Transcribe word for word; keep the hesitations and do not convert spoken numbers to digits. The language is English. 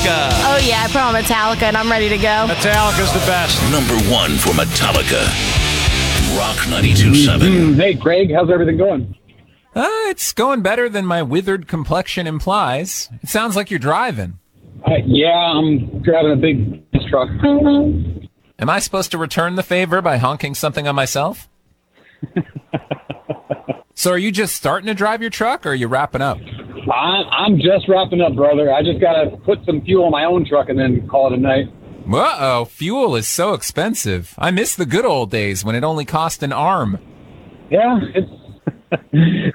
Metallica. Oh, yeah, I put on Metallica, and I'm ready to go. Metallica's the best. Number one for Metallica. Rock ninety-two point seven. Hey, Craig, how's everything going? Uh, it's going better than my withered complexion implies. It sounds like you're driving. Uh, yeah, I'm driving a big truck. Am I supposed to return the favor by honking something on myself? So are you just starting to drive your truck, or are you wrapping up? I, I'm just wrapping up, brother. I just got to put some fuel in my own truck and then call it a night. Uh-oh, fuel is so expensive. I miss the good old days when it only cost an arm. Yeah, it's